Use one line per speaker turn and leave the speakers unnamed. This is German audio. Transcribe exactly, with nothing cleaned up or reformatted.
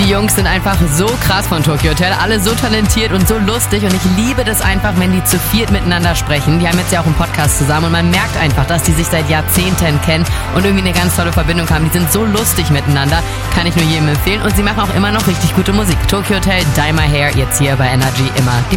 Die Jungs sind einfach so krass von Tokyo Hotel, alle so talentiert und so lustig und ich liebe das einfach, wenn die zu viert miteinander sprechen. Die haben jetzt ja auch einen Podcast zusammen und man merkt einfach, dass die sich seit Jahrzehnten kennen und irgendwie eine ganz tolle Verbindung haben. Die sind so lustig miteinander, kann ich nur jedem empfehlen und sie machen auch immer noch richtig gute Musik. Tokyo Hotel, Dye My Hair, jetzt hier bei Energy immer.